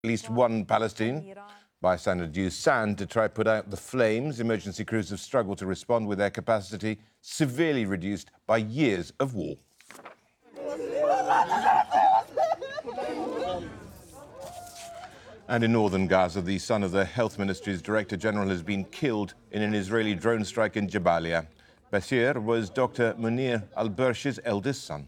At least one Palestinian. Bystanders used sand to try to put out the flames. Emergency crews have struggled to respond with their capacity severely reduced by years of war. And in northern Gaza, the son of the Health Ministry's Director General has been killed in an Israeli drone strike in Jabalia. Bashir was Dr. Munir al-Bursh's eldest son.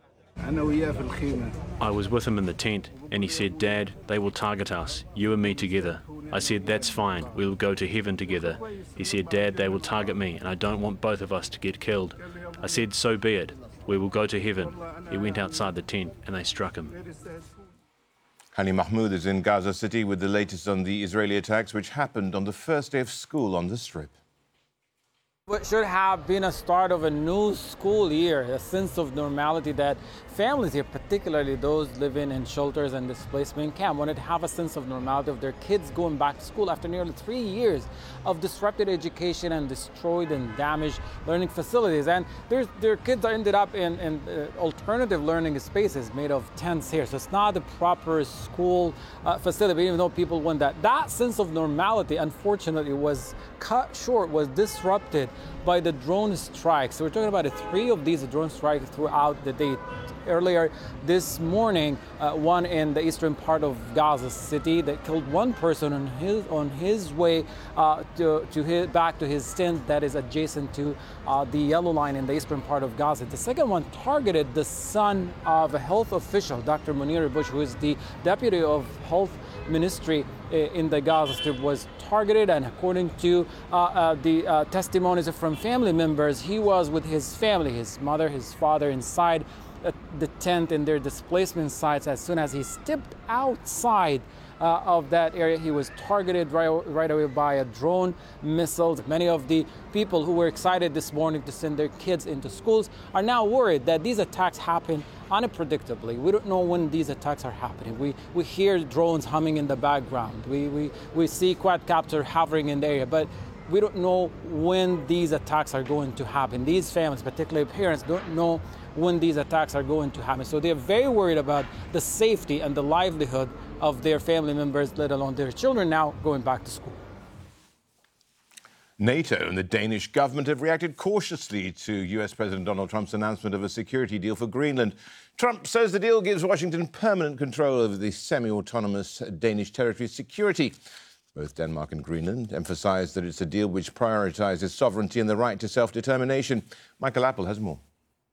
I was with him in the tent, and he said, "Dad, they will target us, you and me together." I said, "That's fine, we will go to heaven together." He said, "Dad, they will target me, and I don't want both of us to get killed." I said, "So be it, we will go to heaven." He went outside the tent, and they struck him. Hani Mahmoud is in Gaza City with the latest on the Israeli attacks, which happened on the first day of school on the Strip. What should have been a start of a new school year, a sense of normality that families here, particularly those living in shelters and displacement camp, wanted to have a sense of normality of their kids going back to school after nearly 3 years of disrupted education and destroyed and damaged learning facilities. And their kids ended up in alternative learning spaces made of tents here. So it's not a proper school facility, even though people want that. That sense of normality, unfortunately, was cut short, was disrupted by the drone strikes. So we're talking about 3 of these drone strikes throughout the day. Earlier this morning, one in the eastern part of Gaza City that killed one person on his way back to his tent that is adjacent to the yellow line in the eastern part of Gaza. The second one targeted the son of a health official, Dr. Munir al-Bursh, who is the deputy of health ministry in the Gaza Strip, was targeted, and according to the testimonies from family members, he was with his family, his mother, his father, inside the tent in their displacement sites. As soon as he stepped outside of that area, he was targeted right away by a drone missile. Many of the people who were excited this morning to send their kids into schools are now worried that these attacks happen unpredictably. We don't know when these attacks are happening. We hear drones humming in the background. We see quadcopter hovering in the area, but we don't know when these attacks are going to happen. These families, particularly parents, don't know when these attacks are going to happen. So they're very worried about the safety and the livelihood of their family members, let alone their children now going back to school. NATO and the Danish government have reacted cautiously to US President Donald Trump's announcement of a security deal for Greenland. Trump says the deal gives Washington permanent control over the semi-autonomous Danish territory's security. Both Denmark and Greenland emphasise that it's a deal which prioritises sovereignty and the right to self-determination. Michael Apple has more.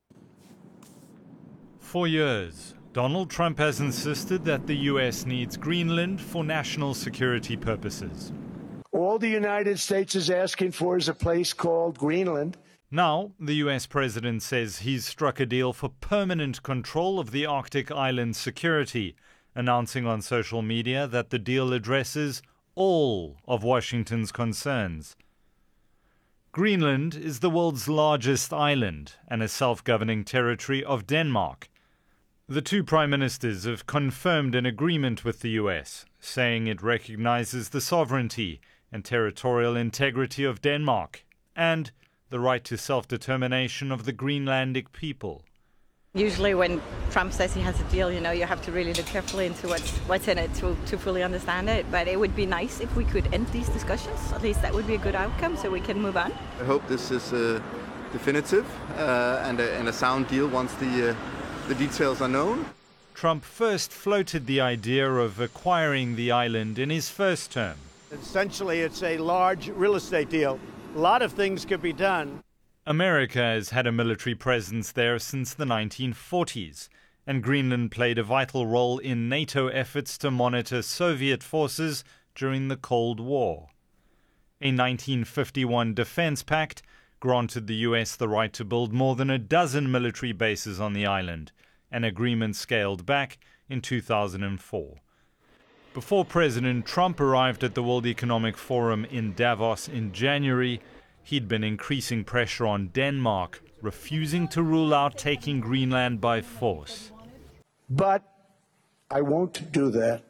For years, Donald Trump has insisted that the US needs Greenland for national security purposes. All the United States is asking for is a place called Greenland. Now, the US president says he's struck a deal for permanent control of the Arctic island security, announcing on social media that the deal addresses all of Washington's concerns. Greenland is the world's largest island and a self-governing territory of Denmark. The two prime ministers have confirmed an agreement with the US, saying it recognizes the sovereignty and territorial integrity of Denmark and the right to self-determination of the Greenlandic people. Usually when Trump says he has a deal, you have to really look carefully into what's in it to fully understand it. But it would be nice if we could end these discussions. At least that would be a good outcome so we can move on. I hope this is definitive and a sound deal once the details are known. Trump first floated the idea of acquiring the island in his first term. Essentially, it's a large real estate deal. A lot of things could be done. America has had a military presence there since the 1940s, and Greenland played a vital role in NATO efforts to monitor Soviet forces during the Cold War. A 1951 defense pact granted the US the right to build more than a dozen military bases on the island, an agreement scaled back in 2004. Before President Trump arrived at the World Economic Forum in Davos in January, he'd been increasing pressure on Denmark, refusing to rule out taking Greenland by force. But I won't do that.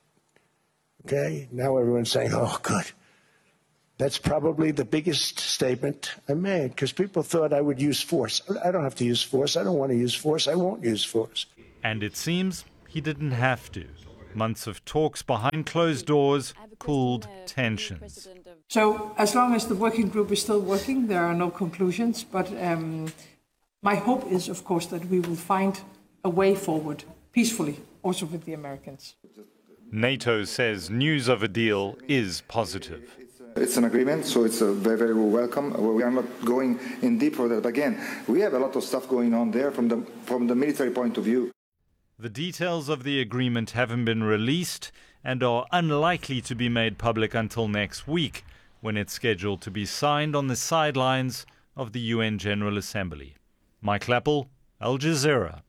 Okay? Now everyone's saying, oh, good. That's probably the biggest statement I made, because people thought I would use force. I don't have to use force. I don't want to use force. I won't use force. And it seems he didn't have to. Months of talks behind closed doors cooled tensions. So as long as the working group is still working, there are no conclusions. But my hope is, of course, that we will find a way forward peacefully, also with the Americans. NATO says news of a deal is positive. It's an agreement, so it's a very, very welcome. We are not going in deep for that. But again, we have a lot of stuff going on there from the military point of view. The details of the agreement haven't been released and are unlikely to be made public until next week, when it's scheduled to be signed on the sidelines of the UN General Assembly. Mike Lappel, Al Jazeera.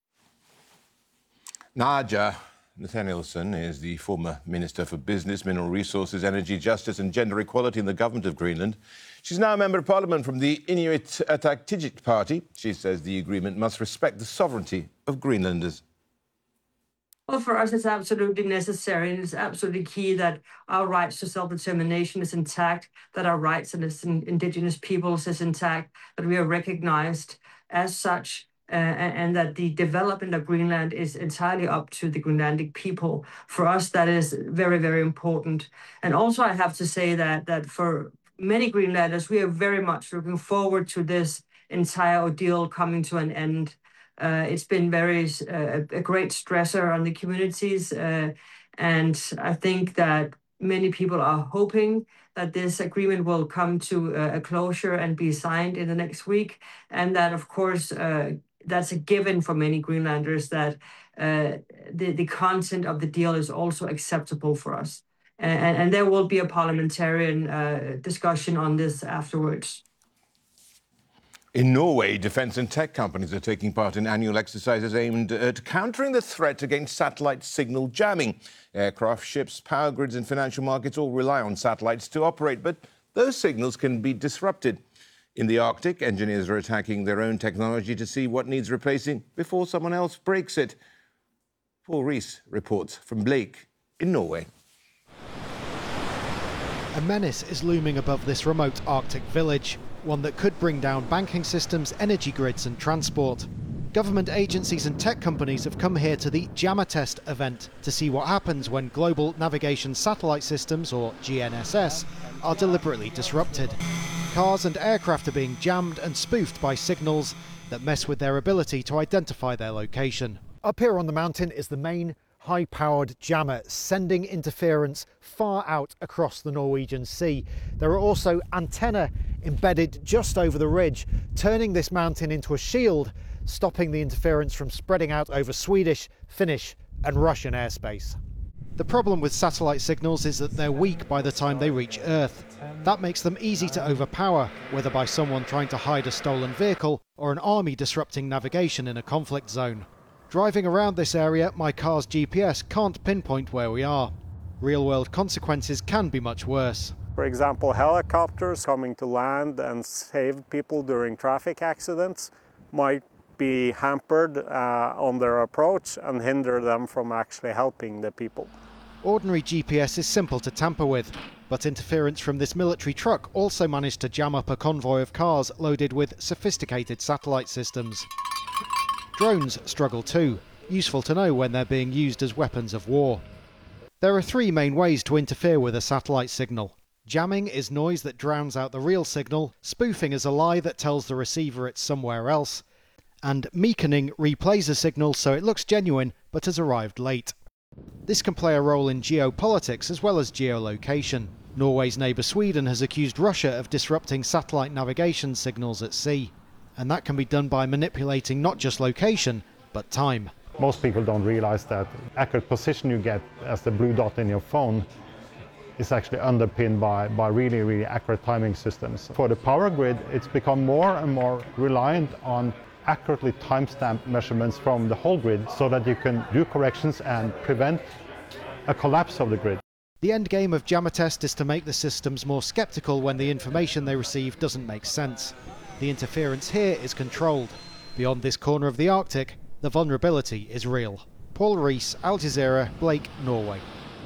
Naja Nathanielson is the former Minister for Business, Mineral Resources, Energy, Justice and Gender Equality in the government of Greenland. She's now a Member of Parliament from the Inuit Ataqatigiit Party. She says the agreement must respect the sovereignty of Greenlanders. Well, for us, it's absolutely necessary, and it's absolutely key that our rights to self-determination is intact, that our rights as Indigenous peoples is intact, that we are recognized as such, and that the development of Greenland is entirely up to the Greenlandic people. For us, that is very, very important. And also, I have to say that for many Greenlanders, we are very much looking forward to this entire ordeal coming to an end. It's been a great stressor on the communities, and I think that many people are hoping that this agreement will come to a closure and be signed in the next week, and that, of course, that's a given for many Greenlanders, that the content of the deal is also acceptable for us. And there will be a parliamentarian discussion on this afterwards. In Norway, defence and tech companies are taking part in annual exercises aimed at countering the threat against satellite signal jamming. Aircraft, ships, power grids and financial markets all rely on satellites to operate, but those signals can be disrupted. In the Arctic, engineers are attacking their own technology to see what needs replacing before someone else breaks it. Paul Rees reports from Blake in Norway. A menace is looming above this remote Arctic village, one that could bring down banking systems, energy grids and transport. Government agencies and tech companies have come here to the Jammertest event to see what happens when global navigation satellite systems, or GNSS, are deliberately disrupted. Cars and aircraft are being jammed and spoofed by signals that mess with their ability to identify their location. Up here on the mountain is the main high-powered jammer, sending interference far out across the Norwegian Sea. There are also antennae embedded just over the ridge, turning this mountain into a shield, stopping the interference from spreading out over Swedish, Finnish and Russian airspace. The problem with satellite signals is that they're weak by the time they reach Earth. That makes them easy to overpower, whether by someone trying to hide a stolen vehicle or an army disrupting navigation in a conflict zone. Driving around this area, my car's GPS can't pinpoint where we are. Real-world consequences can be much worse. For example, helicopters coming to land and save people during traffic accidents might be hampered on their approach and hinder them from actually helping the people. Ordinary GPS is simple to tamper with, but interference from this military truck also managed to jam up a convoy of cars loaded with sophisticated satellite systems. Drones struggle too, useful to know when they're being used as weapons of war. There are three main ways to interfere with a satellite signal. Jamming is noise that drowns out the real signal, spoofing is a lie that tells the receiver it's somewhere else, and meakening replays a signal so it looks genuine but has arrived late. This can play a role in geopolitics as well as geolocation. Norway's neighbour Sweden has accused Russia of disrupting satellite navigation signals at sea. And that can be done by manipulating not just location, but time. Most people don't realize that accurate position you get as the blue dot in your phone is actually underpinned by really, really accurate timing systems. For the power grid, it's become more and more reliant on accurately timestamp measurements from the whole grid so that you can do corrections and prevent a collapse of the grid. The end game of Jammertest is to make the systems more sceptical when the information they receive doesn't make sense. The interference here is controlled. Beyond this corner of the Arctic, the vulnerability is real. Paul Rees, Al Jazeera, Blake, Norway.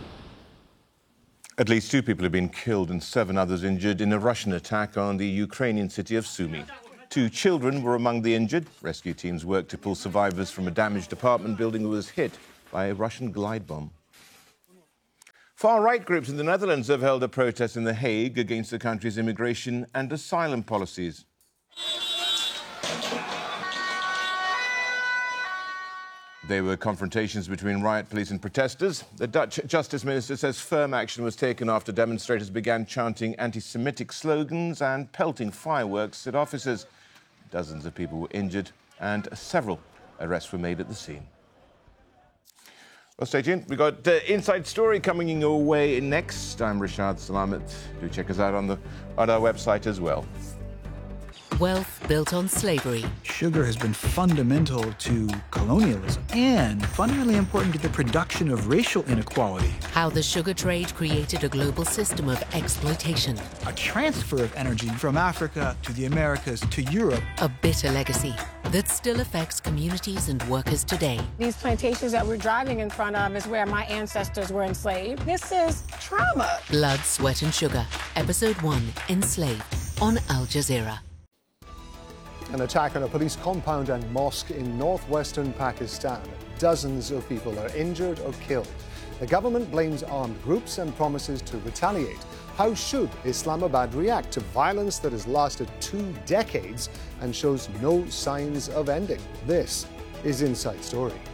At least 2 people have been killed and 7 others injured in a Russian attack on the Ukrainian city of Sumy. 2 children were among the injured. Rescue teams worked to pull survivors from a damaged apartment building that was hit by a Russian glide bomb. Far-right groups in the Netherlands have held a protest in The Hague against the country's immigration and asylum policies. There were confrontations between riot police and protesters. The Dutch Justice Minister says firm action was taken after demonstrators began chanting anti-Semitic slogans and pelting fireworks at officers. Dozens of people were injured and several arrests were made at the scene. Well, stay tuned. We've got Inside Story coming your way next. I'm Rashad Salamat. Do check us out on our website as well. Wealth built on slavery. Sugar has been fundamental to colonialism and fundamentally important to the production of racial inequality. How the sugar trade created a global system of exploitation. A transfer of energy from Africa to the Americas to Europe. A bitter legacy that still affects communities and workers today. These plantations that we're driving in front of is where my ancestors were enslaved. This is trauma. Blood, Sweat and Sugar. Episode 1, Enslaved, on Al Jazeera. An attack on a police compound and mosque in northwestern Pakistan. Dozens of people are injured or killed. The government blames armed groups and promises to retaliate. How should Islamabad react to violence that has lasted 2 decades and shows no signs of ending? This is Inside Story.